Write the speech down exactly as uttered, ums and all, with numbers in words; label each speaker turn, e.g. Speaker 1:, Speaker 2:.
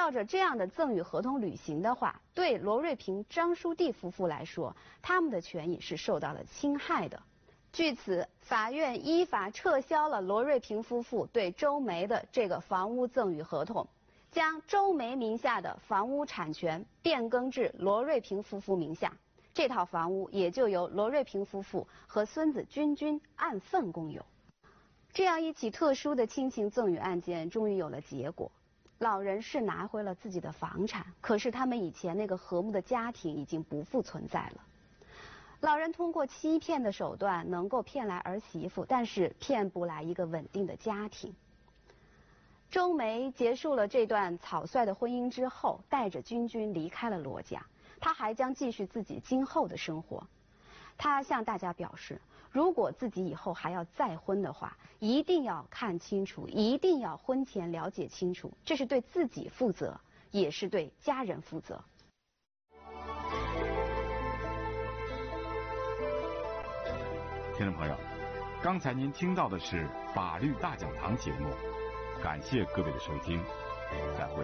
Speaker 1: 照着这样的赠与合同履行的话，对罗瑞平、张书娣夫妇来说，他们的权益是受到了侵害的。据此，法院依法撤销了罗瑞平夫妇对周梅的这个房屋赠与合同，将周梅名下的房屋产权变更至罗瑞平夫妇名下，这套房屋也就由罗瑞平夫妇和孙子君君按份共有。这样一起特殊的亲情赠与案件终于有了结果。老人是拿回了自己的房产，可是他们以前那个和睦的家庭已经不复存在了。老人通过欺骗的手段能够骗来儿媳妇，但是骗不来一个稳定的家庭。周梅结束了这段草率的婚姻之后，带着君君离开了罗家，她还将继续自己今后的生活。她向大家表示，如果自己以后还要再婚的话，一定要看清楚，一定要婚前了解清楚，这是对自己负责，也是对家人负责。
Speaker 2: 听众朋友，刚才您听到的是法律大讲堂节目，感谢各位的收听，再会。